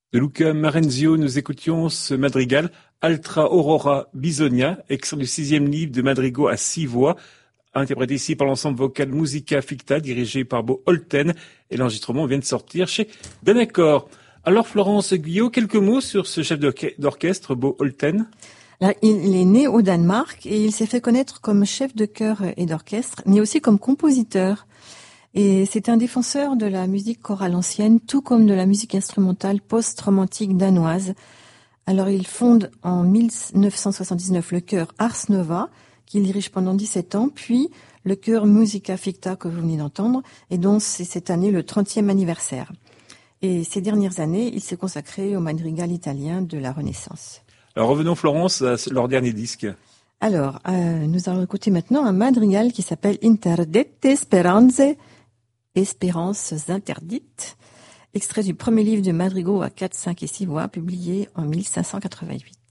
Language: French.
De Luca Marenzio, nous écoutions ce madrigal Altra Aurora Bisogna, extrait du 6e livre de madrigaux à 6 voix, interprété ici par l'ensemble vocal Musica Ficta, dirigé par Bo Holten, et l'enregistrement vient de sortir chez Danacor. Alors Florence Guyot, quelques mots sur ce chef d'orchestre, Bo Holten? Là, il est né au Danemark et il s'est fait connaître comme chef de chœur et d'orchestre, mais aussi comme compositeur. Et c'est un défenseur de la musique chorale ancienne, tout comme de la musique instrumentale post-romantique danoise. Alors il fonde en 1979 le chœur Ars Nova, qu'il dirige pendant 17 ans, puis le chœur Musica Ficta que vous venez d'entendre, et dont c'est cette année le 30e anniversaire. Et ces dernières années, il s'est consacré au madrigal italien de la Renaissance. Alors revenons Florence à leur dernier disque. Alors, nous allons écouter maintenant un madrigal qui s'appelle Interdette Speranze, Espérances interdites, extrait du premier livre de madrigaux à 4, 5 et 6 voix, publié en 1588.